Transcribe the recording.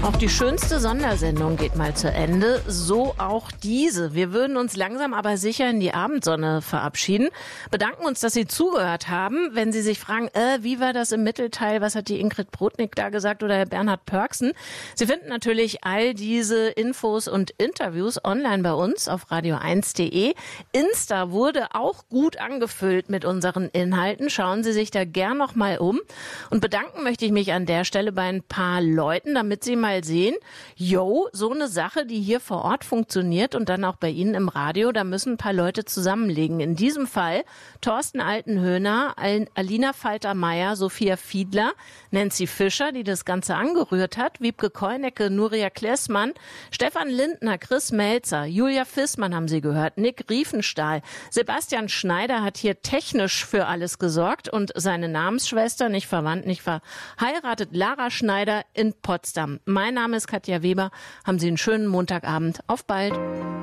Auch die schönste Sondersendung geht mal zu Ende, so auch diese. Wir würden uns langsam aber sicher in die Abendsonne verabschieden. Bedanken uns, dass Sie zugehört haben. Wenn Sie sich fragen, wie war das im Mittelteil, was hat die Ingrid Brodnik da gesagt oder Herr Bernhard Pörksen? Sie finden natürlich all diese Infos und Interviews online bei uns auf radio1.de. Insta wurde auch gut angefüllt mit unseren Inhalten. Schauen Sie sich da gern noch mal um. Und bedanken möchte ich mich an der Stelle bei ein paar Leuten, damit Sie mal sehen, so eine Sache, die hier vor Ort funktioniert und dann auch bei Ihnen im Radio, da müssen ein paar Leute zusammenlegen. In diesem Fall Thorsten Altenhöhner, Alina Falter-Meyer, Sophia Fiedler, Nancy Fischer, die das Ganze angerührt hat, Wiebke Keunecke, Nuria Klessmann, Stefan Lindner, Chris Melzer, Julia Fissmann haben Sie gehört, Nick Riefenstahl, Sebastian Schneider hat hier technisch für alles gesorgt und seine Namensschwester, nicht verwandt, nicht verheiratet, Lara Schneider in Potsdam. Mein Name ist Katja Weber. Haben Sie einen schönen Montagabend. Auf bald.